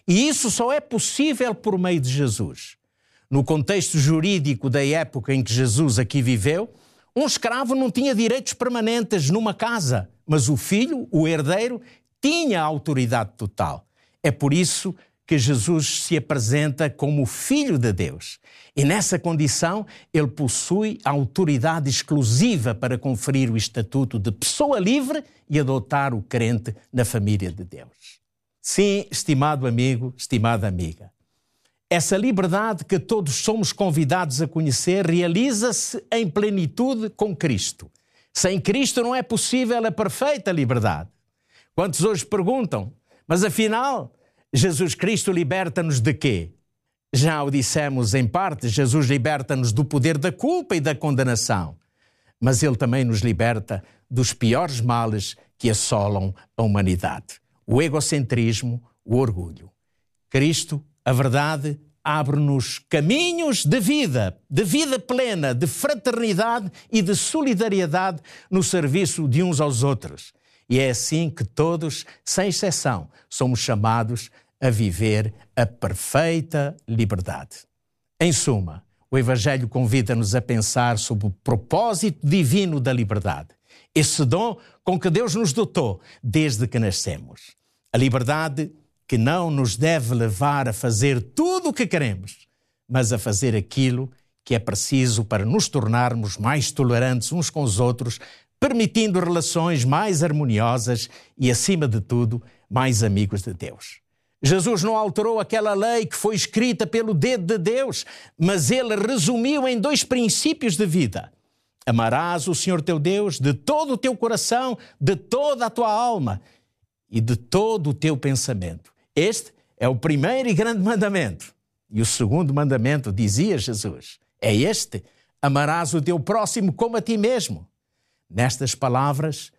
E isso só é possível por meio de Jesus. No contexto jurídico da época em que Jesus aqui viveu, um escravo não tinha direitos permanentes numa casa, mas o filho, o herdeiro, tinha autoridade total. É por isso que Jesus se apresenta como o Filho de Deus. E nessa condição, ele possui a autoridade exclusiva para conferir o estatuto de pessoa livre e adotar o crente na família de Deus. Sim, estimado amigo, estimada amiga, essa liberdade que todos somos convidados a conhecer realiza-se em plenitude com Cristo. Sem Cristo não é possível a perfeita liberdade. Quantos hoje perguntam, mas afinal, Jesus Cristo liberta-nos de quê? Já o dissemos em parte, Jesus liberta-nos do poder da culpa e da condenação. Mas Ele também nos liberta dos piores males que assolam a humanidade. O egocentrismo, o orgulho. Cristo, a verdade, abre-nos caminhos de vida plena, de fraternidade e de solidariedade no serviço de uns aos outros. E é assim que todos, sem exceção, somos chamados a viver a perfeita liberdade. Em suma, o Evangelho convida-nos a pensar sobre o propósito divino da liberdade. Esse dom com que Deus nos dotou desde que nascemos. A liberdade que não nos deve levar a fazer tudo o que queremos, mas a fazer aquilo que é preciso para nos tornarmos mais tolerantes uns com os outros, permitindo relações mais harmoniosas e, acima de tudo, mais amigos de Deus. Jesus não alterou aquela lei que foi escrita pelo dedo de Deus, mas Ele resumiu em 2 princípios de vida. Amarás o Senhor teu Deus de todo o teu coração, de toda a tua alma e de todo o teu pensamento. Este é o primeiro e grande mandamento. E o segundo mandamento, dizia Jesus, é este: amarás o teu próximo como a ti mesmo. Nestas palavras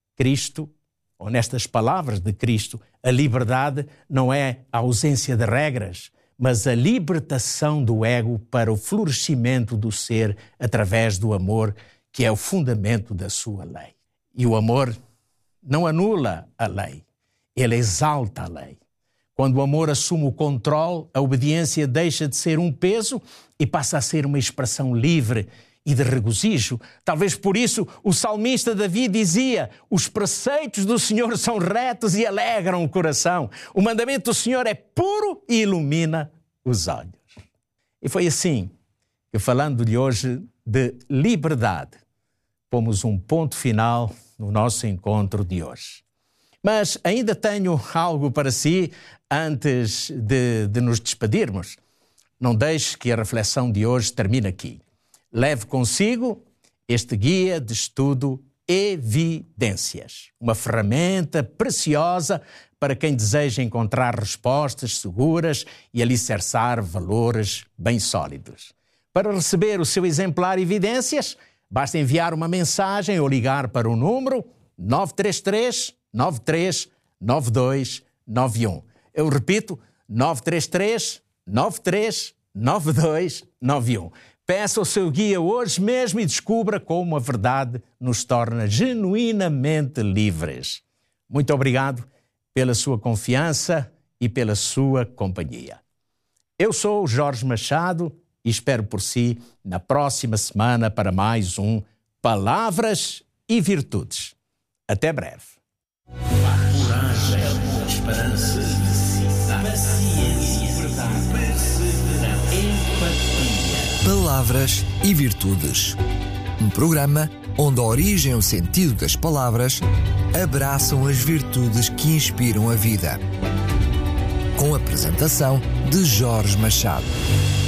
de Cristo, a liberdade não é a ausência de regras, mas a libertação do ego para o florescimento do ser através do amor, que é o fundamento da sua lei. E o amor não anula a lei, ele exalta a lei. Quando o amor assume o controle, a obediência deixa de ser um peso e passa a ser uma expressão livre e de regozijo. Talvez por isso o salmista Davi dizia: os preceitos do Senhor são retos e alegram o coração. O mandamento do Senhor é puro e ilumina os olhos. E foi assim que, falando-lhe hoje de liberdade, pomos um ponto final no nosso encontro de hoje. Mas ainda tenho algo para si antes de nos despedirmos. Não deixe que a reflexão de hoje termine aqui. Leve consigo este guia de estudo Evidências, uma ferramenta preciosa para quem deseja encontrar respostas seguras e alicerçar valores bem sólidos. Para receber o seu exemplar Evidências, basta enviar uma mensagem ou ligar para o número 933 93 92 91. Eu repito, 933 93 92 91. Peça o seu guia hoje mesmo e descubra como a verdade nos torna genuinamente livres. Muito obrigado pela sua confiança e pela sua companhia. Eu sou o Jorge Machado e espero por si na próxima semana para mais um Palavras e Virtudes. Até breve. Coragem, esperança, paciência, perseverança, empatia. Palavras e Virtudes. Um programa onde a origem e o sentido das palavras abraçam as virtudes que inspiram a vida. Com a apresentação de Jorge Machado.